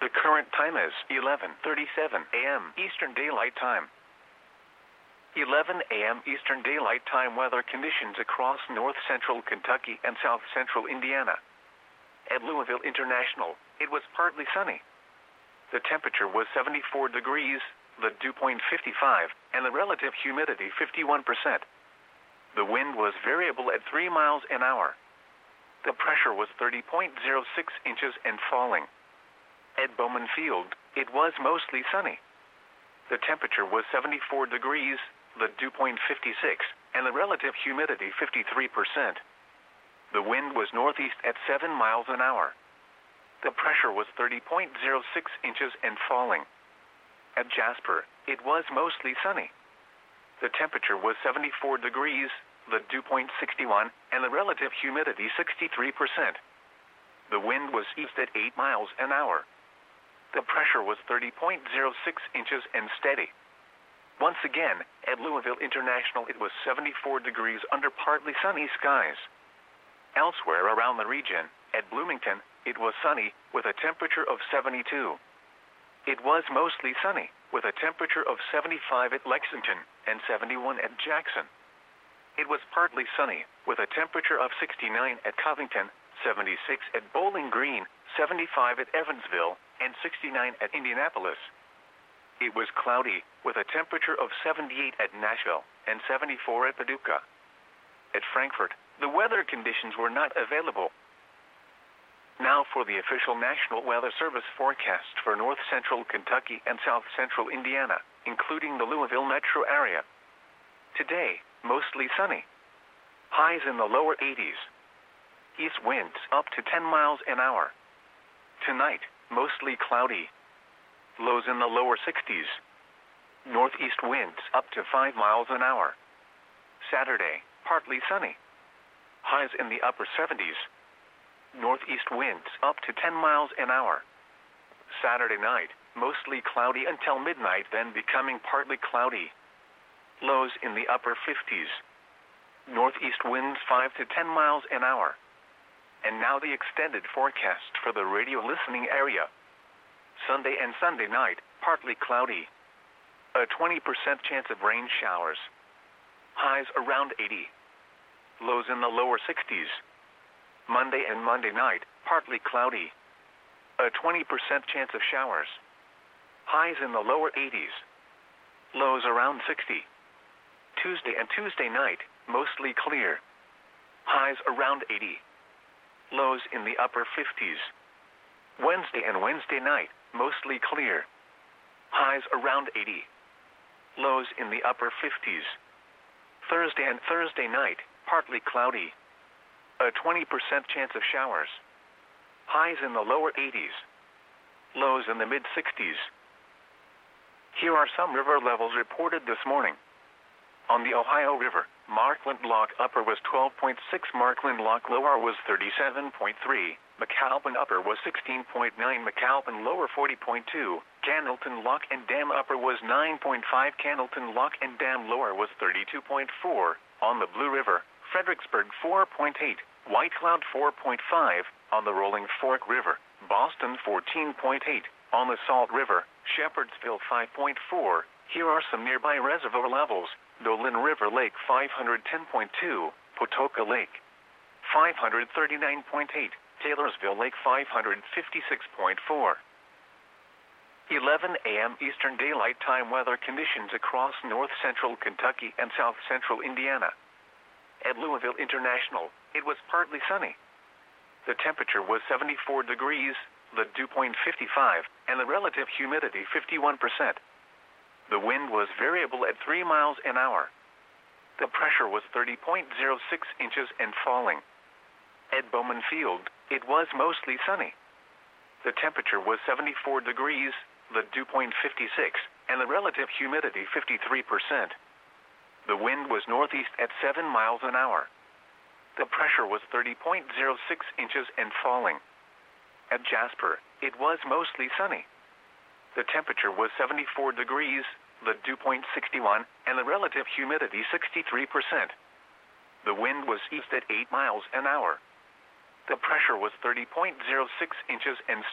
The current time is 11:37 a.m. Eastern Daylight Time. 11 a.m. Eastern Daylight Time weather conditions across north central Kentucky and south central Indiana. At Louisville International, it was partly sunny. The temperature was 74 degrees, the dew point 55, and the relative humidity 51%. The wind was variable at 3 miles an hour. The pressure was 30.06 inches and falling. At Bowman Field, it was mostly sunny. The temperature was 74 degrees, the dew point 56, and the relative humidity 53%. The wind was northeast at 7 miles an hour. The pressure was 30.06 inches and falling. At Jasper, it was mostly sunny. The temperature was 74 degrees, the dew point 61, and the relative humidity 63%. The wind was east at 8 miles an hour. The pressure was 30.06 inches and steady. Once again, at Louisville International it was 74 degrees under partly sunny skies. Elsewhere around the region, at Bloomington, it was sunny, with a temperature of 72. It was mostly sunny, with a temperature of 75 at Lexington and 71 at Jackson. It was partly sunny, with a temperature of 69 at Covington, 76 at Bowling Green, 75 at Evansville, and 69 at Indianapolis. It was cloudy, with a temperature of 78 at Nashville and 74 at Paducah. At Frankfort, the weather conditions were not available. Now for the official National Weather Service forecast for north central Kentucky and south central Indiana, including the Louisville metro area. Today, mostly sunny. Highs in the lower 80s. East winds up to 10 miles an hour. Tonight, mostly cloudy. Lows in the lower 60s. Northeast winds up to 5 miles an hour. Saturday, partly sunny. Highs in the upper 70s. Northeast winds up to 10 miles an hour. Saturday night, mostly cloudy until midnight, then becoming partly cloudy. Lows in the upper 50s. Northeast winds 5 to 10 miles an hour. And now the extended forecast for the radio listening area. Sunday and Sunday night, partly cloudy. A 20% chance of rain showers. Highs around 80. Lows in the lower 60s. Monday and Monday night, partly cloudy. A 20% chance of showers. Highs in the lower 80s. Lows around 60. Tuesday and Tuesday night, mostly clear. Highs around 80. Lows in the upper 50s. Wednesday and Wednesday night, mostly clear. Highs around 80. Lows in the upper 50s. Thursday and Thursday night, partly cloudy. A 20% chance of showers. Highs in the lower 80s. Lows in the mid-60s. Here are some river levels reported this morning. On the Ohio River, Markland Lock Upper was 12.6, Markland Lock Lower was 37.3, McAlpin Upper was 16.9, McAlpin Lower 40.2, Cannelton Lock and Dam Upper was 9.5, Cannelton Lock and Dam Lower was 32.4. On the Blue River, Fredericksburg 4.8, White Cloud 4.5, on the Rolling Fork River, Boston 14.8, on the Salt River, Shepherdsville 5.4. Here are some nearby reservoir levels. Dolan River Lake 510.2, Patoka Lake 539.8, Taylorsville Lake 556.4. 11 a.m. Eastern Daylight Time weather conditions across north central Kentucky and south central Indiana. At Louisville International, it was partly sunny. The temperature was 74 degrees, the dew point 55, and the relative humidity 51%. The wind was variable at 3 miles an hour. The pressure was 30.06 inches and falling. At Bowman Field, it was mostly sunny. The temperature was 74 degrees, the dew point 56, and the relative humidity 53%. The wind was northeast at 7 miles an hour. The pressure was 30.06 inches and falling. At Jasper, it was mostly sunny. The temperature was 74 degrees, the dew point 61, and the relative humidity 63%. The wind was east at 8 miles an hour. The pressure was 30.06 inches and